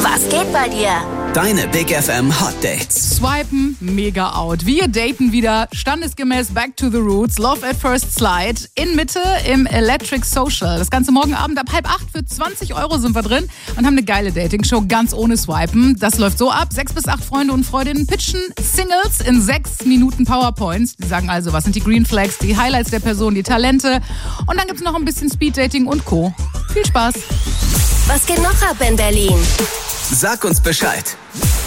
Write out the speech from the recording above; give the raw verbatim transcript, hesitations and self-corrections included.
Was geht bei dir? Deine Big F M Hot Dates. Swipen, mega out. Wir daten wieder standesgemäß back to the roots. Love at first slide. In Mitte im Electric Social. Das Ganze morgen Abend ab halb acht für zwanzig Euro sind wir drin und haben eine geile Dating-Show ganz ohne Swipen. Das läuft so ab. Sechs bis acht Freunde und Freundinnen pitchen Singles in sechs Minuten PowerPoints. Die sagen also, was sind die Green Flags, die Highlights der Person, die Talente. Und dann gibt's noch ein bisschen Speed-Dating und Co. Viel Spaß. Was geht noch ab in Berlin? Sag uns Bescheid.